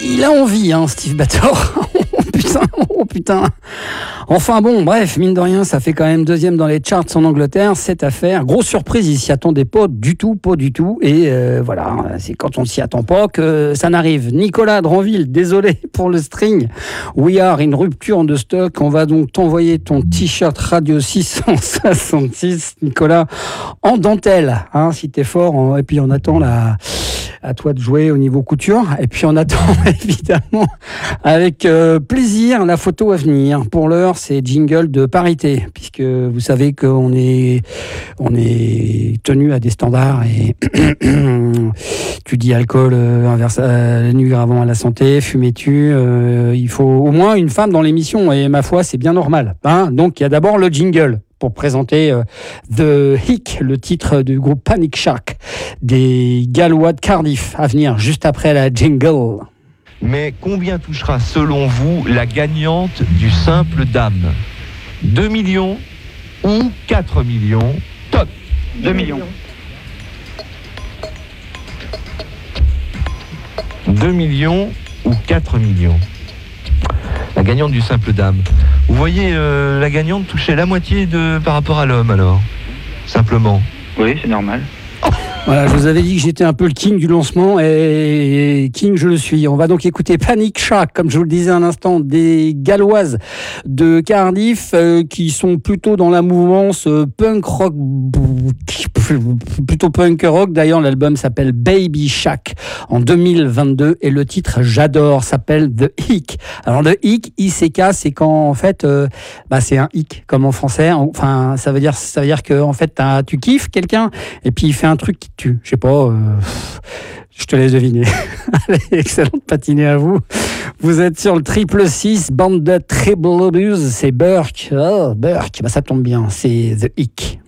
Il a envie, hein, Steve Battor. Oh putain. Enfin bon, bref, mine de rien, ça fait quand même 2e dans les charts en Angleterre, cette affaire. Grosse surprise, il s'y attendait pas du tout. Et voilà, c'est quand on s'y attend pas que ça n'arrive. Nicolas Dranville, désolé pour le string. We are in rupture de stock. On va donc t'envoyer ton t-shirt Radio 666, Nicolas, en dentelle, hein, si t'es fort. Et puis on attend à toi de jouer au niveau couture. Et puis on attend évidemment avec plaisir la photo à venir. Pour l'heure, c'est jingle de parité, puisque vous savez qu'on est tenu à des standards et tu dis alcool, nuit-gravant à la santé, fumez-tu, il faut au moins une femme dans l'émission et ma foi, c'est bien normal. Hein, donc il y a d'abord le jingle pour présenter The Hick, le titre du groupe Panic Shark, des Gallois de Cardiff, à venir juste après la jingle. Mais combien touchera selon vous la gagnante du simple dame ? 2 millions ou 4 millions ? Top ! 2 millions. 2 millions ou 4 millions ? La gagnante du simple dame. Vous voyez, la gagnante touchait la moitié par rapport à l'homme, alors. Simplement. Oui, c'est normal. Voilà, je vous avais dit que j'étais un peu le king du lancement et king je le suis. On va donc écouter Panic Shark, comme je vous le disais un instant, des Galloises de Cardiff qui sont plutôt dans la mouvance punk rock, plutôt punk rock. D'ailleurs, l'album s'appelle Baby Shack en 2022 et le titre j'adore s'appelle The Hick. Alors The Hick, ICK, c'est quand en fait, c'est un hic comme en français. Enfin, ça veut dire que en fait tu kiffes quelqu'un et puis il fait un truc qui tue. Je sais pas. Je te laisse deviner. Allez, excellente patinée à vous. Vous êtes sur le 666, bande de Triple Abuse. C'est Burke. Oh, Burke. Ça tombe bien. C'est The Hick.